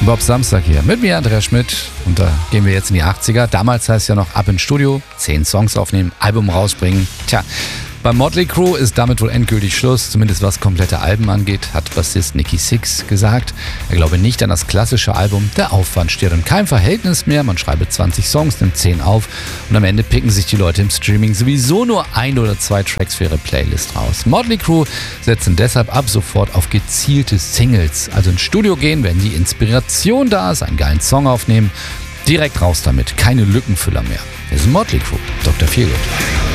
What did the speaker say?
Bob Samstag hier mit mir, Andreas Schmidt. Und da gehen wir jetzt in die 80er. Damals heißt es ja noch ab ins Studio, 10 Songs aufnehmen, Album rausbringen. Tja, beim Motley Crue ist damit wohl endgültig Schluss, zumindest was komplette Alben angeht, hat Bassist Nikki Sixx gesagt. Er glaube nicht an das klassische Album, der Aufwand steht in keinem Verhältnis mehr, man schreibe 20 Songs, nimmt 10 auf und am Ende picken sich die Leute im Streaming sowieso nur 1 oder 2 Tracks für ihre Playlist raus. Motley Crue setzen deshalb ab sofort auf gezielte Singles, also ins Studio gehen, wenn die Inspiration da ist, einen geilen Song aufnehmen, direkt raus damit, keine Lückenfüller mehr. Wir sind Motley Crue, Dr. Feelgood.